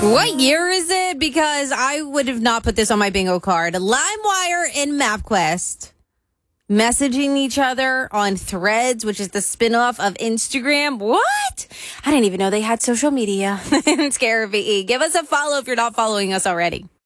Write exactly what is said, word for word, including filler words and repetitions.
What year is it? Because I would have not put this on my bingo card. LimeWire and MapQuest messaging each other on Threads, which is the spinoff of Instagram. What? I didn't even know they had social media. It's Kara V E. Give us a follow if you're not following us already.